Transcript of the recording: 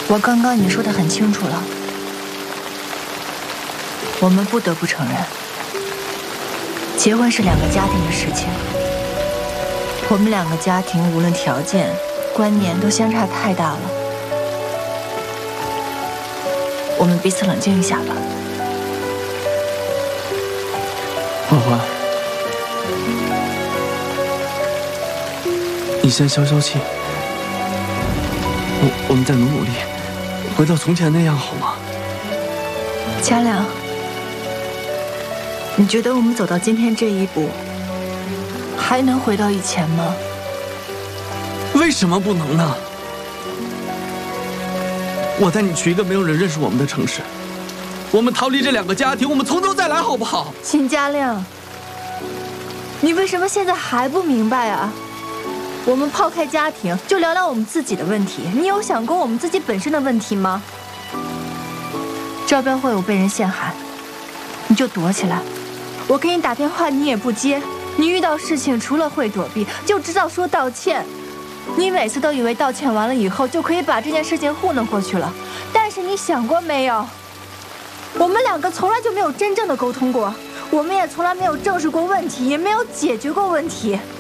我刚刚已经说得很清楚了，我们不得不承认，结婚是两个家庭的事情。我们两个家庭无论条件、观念都相差太大了，我们彼此冷静一下吧。 欢欢，你先消消气，我们再努努力，回到从前那样好吗？ 嘉良，你觉得我们走到今天这一步，还能回到以前吗？ 为什么不能呢？我带你去一个没有人认识我们的城市，我们逃离这两个家庭，我们从头再来，好不好？ 秦嘉亮，你为什么现在还不明白啊？我们抛开家庭，就聊聊我们自己的问题。你有想过我们自己本身的问题吗？招标会我被人陷害，你就躲起来。我给你打电话，你也不接。你遇到事情除了会躲避，就知道说道歉。你每次都以为道歉完了以后就可以把这件事情糊弄过去了，但是你想过没有？我们两个从来就没有真正的沟通过，我们也从来没有正视过问题，也没有解决过问题。